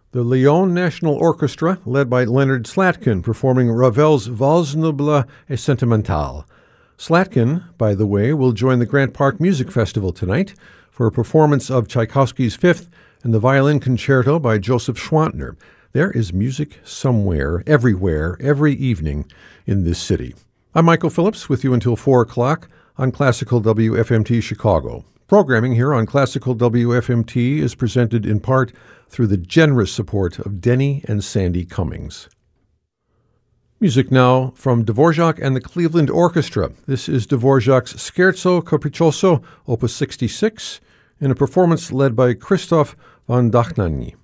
The Lyon National Orchestra, led by Leonard Slatkin, performing Ravel's Valse Noble et Sentimentale. Slatkin, by the way, will join the Grant Park Music Festival tonight for a performance of Tchaikovsky's Fifth and the Violin Concerto by Joseph Schwantner. There is music somewhere, everywhere, every evening in this city. I'm Michael Phillips with you until 4 o'clock on Classical WFMT Chicago. Programming here on Classical WFMT is presented in part through the generous support of Denny and Sandy Cummings. Music now from Dvorak and the Cleveland Orchestra. This is Dvorak's Scherzo Capriccioso, Opus 66, in a performance led by Christoph von Dohnanyi.